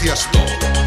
Pohjasto.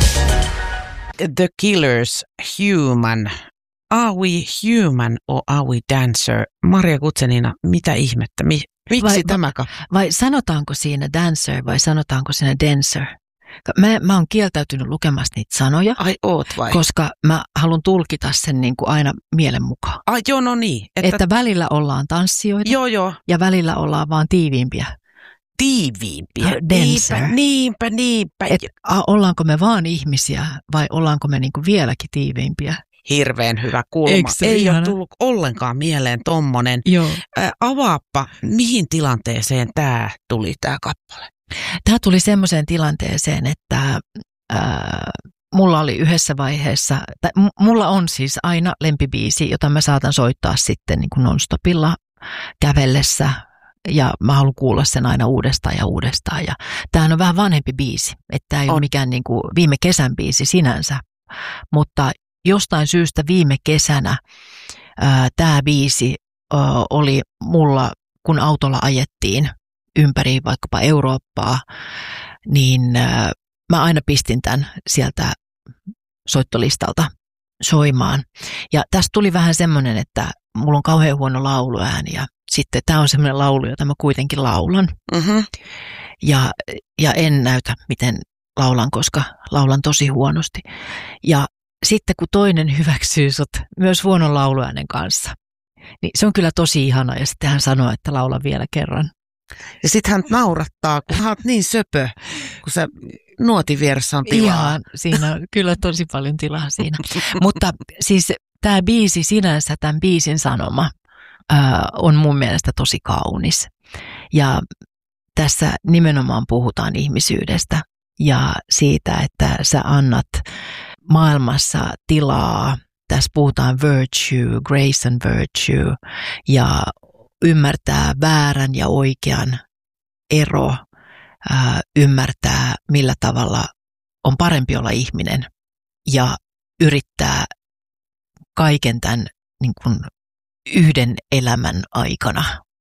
The Killers, Human. Are we human or are we dancer? Maria Guzenina, mitä ihmettä? Miksi tämä? Vai sanotaanko siinä dancer vai sanotaanko siinä dancer? Mä oon kieltäytynyt lukemasta niitä sanoja. Ai oot vai? Koska mä haluan tulkita sen niin kuin aina mielen mukaan. Ai joo, no niin. Että välillä ollaan tanssijoita joo. Ja välillä ollaan vaan tiiviimpiä. Tiiviimpiä? Dancer. Niinpä. Ollaanko me vaan ihmisiä vai ollaanko me niin kuin vieläkin tiiviimpiä? Hirveän hyvä kulma. Ei ole tullut ollenkaan mieleen tommonen. Avaappa, mihin tilanteeseen tämä tuli tämä kappale? Tämä tuli semmoiseen tilanteeseen, että mulla oli yhdessä vaiheessa, mulla on siis aina lempibiisi, jota mä saatan soittaa sitten niin kuin non-stopilla kävellessä. Ja mä haluan kuulla sen aina uudestaan ja uudestaan. Ja tämähän on vähän vanhempi biisi, että tämä ei ole mikään niin kuin viime kesän biisi sinänsä. Mutta jostain syystä viime kesänä tämä biisi oli mulla, kun autolla ajettiin ympäri vaikkapa Eurooppaa, niin mä aina pistin tämän sieltä soittolistalta soimaan. Ja tästä tuli vähän semmoinen, että mulla on kauhean huono lauluääni ja sitten tämä on semmoinen laulu, jota mä kuitenkin laulan. Mm-hmm. Ja en näytä, miten laulan, koska laulan tosi huonosti. Ja sitten kun toinen hyväksyy sut myös huonon lauluäänen kanssa, niin se on kyllä tosi ihana. Ja sitten hän sanoo, että laula vielä kerran. Ja sitten hän naurattaa, kun hän on niin söpö, kun se nuotin vieressä on tilaa. Ihan, siinä on kyllä tosi paljon tilaa siinä. Mutta siis tämä biisi sinänsä, tämän biisin sanoma, on mun mielestä tosi kaunis. Ja tässä nimenomaan puhutaan ihmisyydestä ja siitä, että sä annat maailmassa tilaa. Tässä puhutaan virtue, grace and virtue ja ymmärtää väärän ja oikean ero, ymmärtää millä tavalla on parempi olla ihminen ja yrittää kaiken tämän niin kuin yhden elämän aikana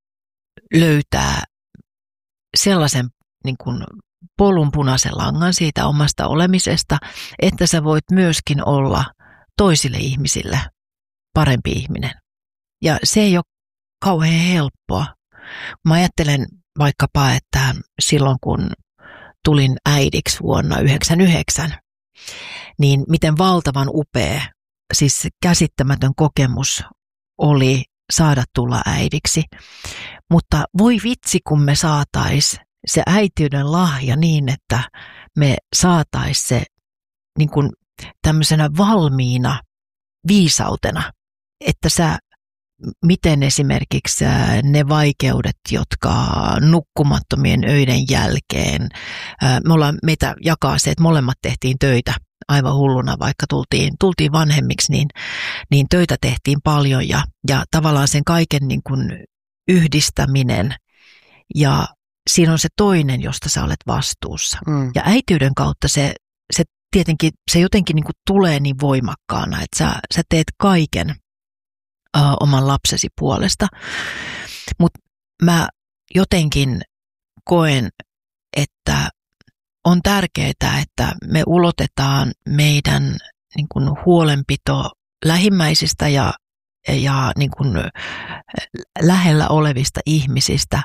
löytää sellaisen niin kuin polun punaisen langan siitä omasta olemisesta, että sä voit myöskin olla toisille ihmisille parempi ihminen. Ja se ei ole kauhean helppoa. Mä ajattelen vaikkapa, että silloin kun tulin äidiksi vuonna 1999, niin miten valtavan upea, siis käsittämätön kokemus oli saada tulla äidiksi. Mutta voi vitsi, kun me saatais se äitiyden lahja niin, että me saatais se niin kuin tämmöisenä valmiina viisautena, että sä miten esimerkiksi ne vaikeudet, jotka nukkumattomien öiden jälkeen, meitä jakaa se, että molemmat tehtiin töitä aivan hulluna, vaikka tultiin vanhemmiksi, niin töitä tehtiin paljon ja tavallaan sen kaiken niin kuin yhdistäminen ja siinä on se toinen, josta sä olet vastuussa. Ja äitiyden kautta se tietenkin, se jotenkin niin kuin tulee niin voimakkaana, että sä teet kaiken oman lapsesi puolesta. Mutta mä jotenkin koen, että on tärkeää, että me ulotetaan meidän niin kuin huolenpito lähimmäisistä ja niin kuin lähellä olevista ihmisistä,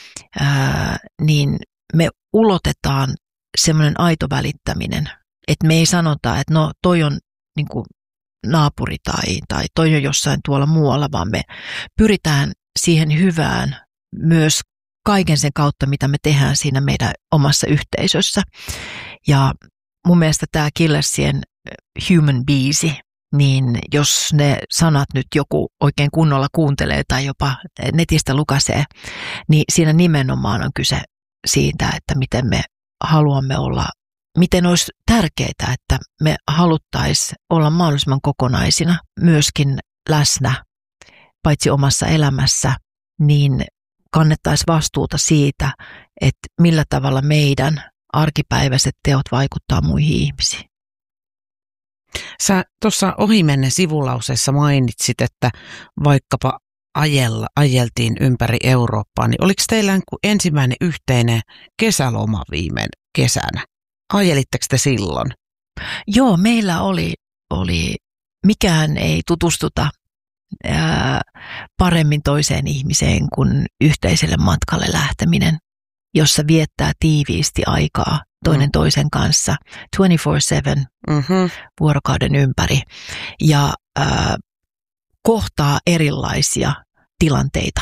niin me ulotetaan semmoinen aito välittäminen, että me ei sanota, että no toi on niin kuin naapuri tai toi on jossain tuolla muualla, vaan me pyritään siihen hyvään myös kaiken sen kautta, mitä me tehdään siinä meidän omassa yhteisössä. Ja mun mielestä tämä Killersien Human biisi, niin jos ne sanat nyt joku oikein kunnolla kuuntelee tai jopa netistä lukasee, niin siinä nimenomaan on kyse siitä, että miten me haluamme olla, miten olisi tärkeää, että me haluttaisiin olla mahdollisimman kokonaisina, myöskin läsnä, paitsi omassa elämässä, niin kannettaisiin vastuuta siitä, että millä tavalla meidän arkipäiväiset teot vaikuttaa muihin ihmisiin. Sä tuossa ohimennen sivulauseessa mainitsit, että vaikkapa ajeltiin ympäri Eurooppaa, niin oliko teillä ensimmäinen yhteinen kesäloma viime kesänä? Ajelitteko te silloin? Joo, meillä oli mikään ei tutustuta paremmin toiseen ihmiseen kuin yhteiselle matkalle lähteminen, jossa viettää tiiviisti aikaa toinen toisen kanssa 24/7 vuorokauden ympäri ja kohtaa erilaisia tilanteita.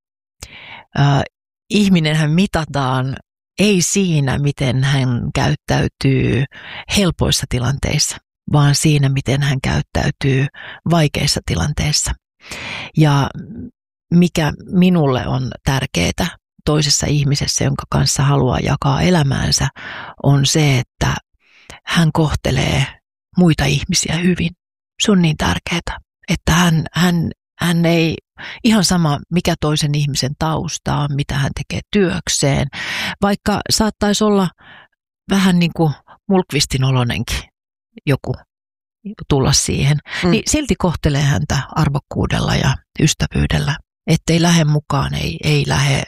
Ihminenhän mitataan ei siinä, miten hän käyttäytyy helpoissa tilanteissa, vaan siinä, miten hän käyttäytyy vaikeissa tilanteissa. Ja mikä minulle on tärkeää toisessa ihmisessä, jonka kanssa haluaa jakaa elämäänsä, on se, että hän kohtelee muita ihmisiä hyvin. Se on niin tärkeää, että hän ei ihan sama mikä toisen ihmisen tausta on, mitä hän tekee työkseen, vaikka saattaisi olla vähän niin kuin Mulkvistin oloinenkin joku tulla siihen, niin silti kohtelee häntä arvokkuudella ja ystävyydellä, ettei lähde mukaan, ei lähde,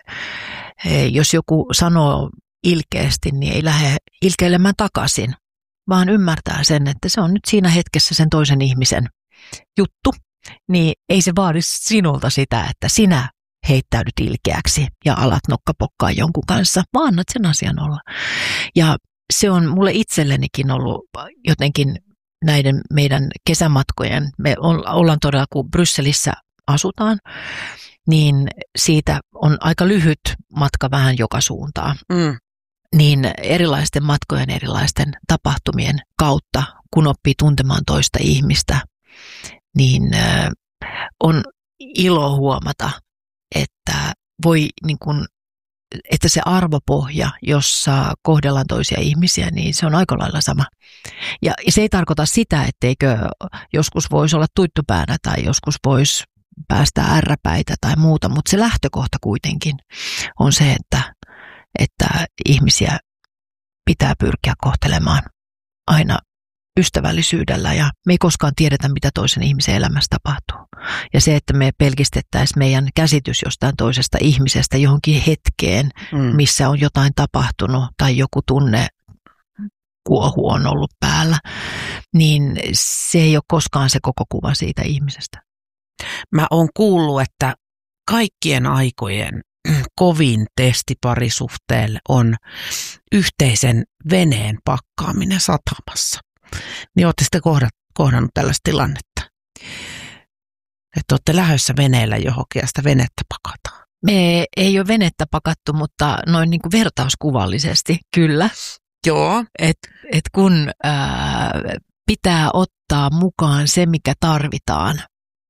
jos joku sanoo ilkeästi, niin ei lähde ilkeilemään takaisin, vaan ymmärtää sen, että se on nyt siinä hetkessä sen toisen ihmisen juttu, niin ei se vaadi sinulta sitä, että sinä heittäydyt ilkeäksi ja alat nokkapokkaa jonkun kanssa, vaan annat sen asian olla. Ja se on mulle itsellenikin ollut jotenkin näiden meidän kesämatkojen, me ollaan todella, kun Brysselissä asutaan, niin siitä on aika lyhyt matka vähän joka suuntaan. Niin erilaisten matkojen, erilaisten tapahtumien kautta, kun oppii tuntemaan toista ihmistä, niin on ilo huomata, että voi niin kuin, että se arvopohja, jossa kohdellaan toisia ihmisiä, niin se on aika lailla sama. Ja se ei tarkoita sitä, etteikö joskus voisi olla tuittupäänä tai joskus voisi päästä ärräpäitä tai muuta, mutta se lähtökohta kuitenkin on se, että ihmisiä pitää pyrkiä kohtelemaan aina ystävällisyydellä ja me ei koskaan tiedetä, mitä toisen ihmisen elämässä tapahtuu. Ja se, että me pelkistettäisiin meidän käsitys jostain toisesta ihmisestä johonkin hetkeen, missä on jotain tapahtunut tai joku tunne kuohu on ollut päällä, niin se ei ole koskaan se koko kuva siitä ihmisestä. Mä oon kuullut, että kaikkien aikojen kovin testi parisuhteelle on yhteisen veneen pakkaaminen satamassa. Niin ootte sitten kohdannut tällaista tilannetta, että olette lähdössä veneellä johonkin ja sitä venettä pakataan. Me ei ole venettä pakattu, mutta noin niin kuin vertauskuvallisesti kyllä. Joo. Et kun pitää ottaa mukaan se, mikä tarvitaan.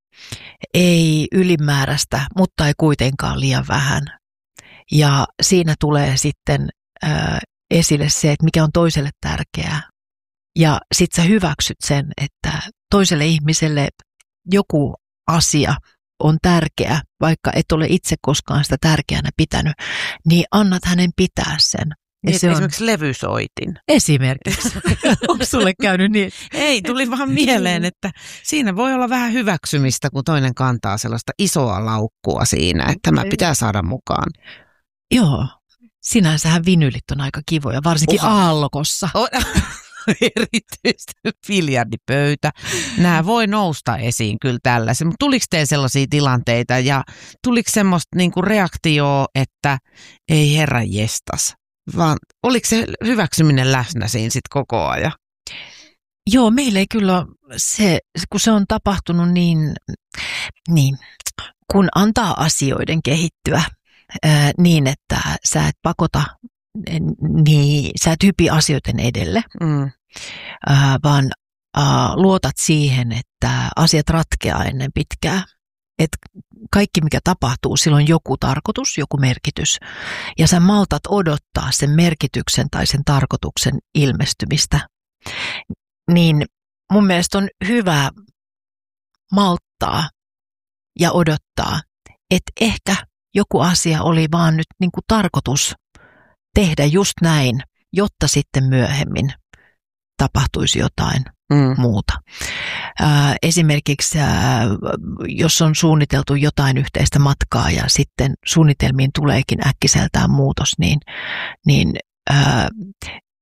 Ei ylimääräistä, mutta ei kuitenkaan liian vähän. Ja siinä tulee sitten esille se, että mikä on toiselle tärkeää. Ja sit sä hyväksyt sen, että toiselle ihmiselle joku asia on tärkeä, vaikka et ole itse koskaan sitä tärkeänä pitänyt, niin annat hänen pitää sen. Ja se esimerkiksi levysoitin. Esimerkiksi. Onko sulle käynyt niin? Ei, tuli vaan mieleen, että siinä voi olla vähän hyväksymistä, kun toinen kantaa sellaista isoa laukkua siinä, että tämä pitää saada mukaan. Joo, sinänsähän vinylit on aika kivoja, varsinkin aallokossa. Erityisesti biljardipöytä. Nämä voi nousta esiin kyllä tällaisen, mutta tuliko teille sellaisia tilanteita ja tuliko semmoista niinku reaktioa, että ei herran jestas, vaan oliko se hyväksyminen läsnä siinä sitten koko ajan? Joo, meillä ei kyllä se, kun se on tapahtunut niin kun antaa asioiden kehittyä niin, että sä et pakota, niin sä et hypi asioiden edelle, vaan luotat siihen, että asiat ratkeaa ennen pitkää. Että kaikki mikä tapahtuu, sillä on joku tarkoitus, joku merkitys. Ja sä maltat odottaa sen merkityksen tai sen tarkoituksen ilmestymistä. Niin mun mielestä on hyvä malttaa ja odottaa, että ehkä joku asia oli vaan nyt niin kuin tarkoitus tehdä just näin, jotta sitten myöhemmin tapahtuisi jotain muuta. Esimerkiksi jos on suunniteltu jotain yhteistä matkaa ja sitten suunnitelmiin tuleekin äkkiseltään muutos, niin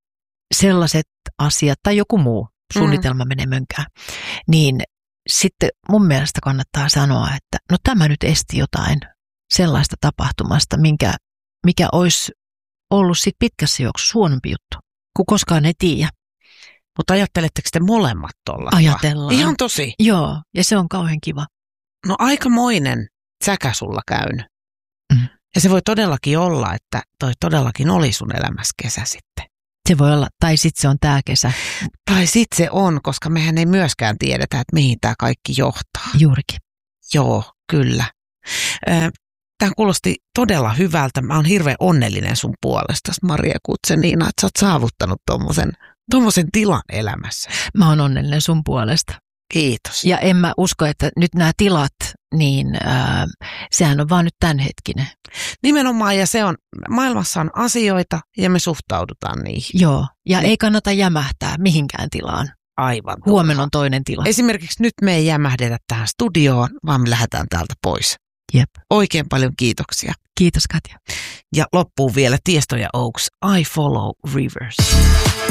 sellaiset asiat tai joku muu suunnitelma menee mönkään, niin sitten mun mielestä kannattaa sanoa, että no tämä nyt esti jotain sellaista tapahtumasta, mikä olisi ollut sit pitkässä juoksussa huonompi juttu, kun koskaan ei tiedä. Mutta ajatteletteko te molemmat tuolla? Ajatellaan. Ihan tosi. Joo, ja se on kauhean kiva. No aikamoinen säkä sulla käynyt. Ja se voi todellakin olla, että toi todellakin oli sun elämässä kesä sitten. Se voi olla, tai sitten se on tämä kesä. Tai sitten se on, koska mehän ei myöskään tiedetä, että mihin tämä kaikki johtaa. Juurikin. Joo, kyllä. Tämä kuulosti todella hyvältä. Mä oon hirveän onnellinen sun puolesta, Maria Guzenina, että sä oot saavuttanut tommosen tilan elämässä. Mä oon onnellinen sun puolesta. Kiitos. Ja en mä usko, että nyt nämä tilat, niin sehän on vaan nyt tämänhetkinen. Nimenomaan, ja se on, maailmassa on asioita ja me suhtaudutaan niihin. Joo, ja ei kannata jämähtää mihinkään tilaan. Aivan. Huomenna on toinen tila. Esimerkiksi nyt me ei jämähdetä tähän studioon, vaan me lähdetään täältä pois. Jep. Oikein paljon kiitoksia. Kiitos Katja. Ja loppuun vielä Tiesto ja Oaks, I Follow Rivers.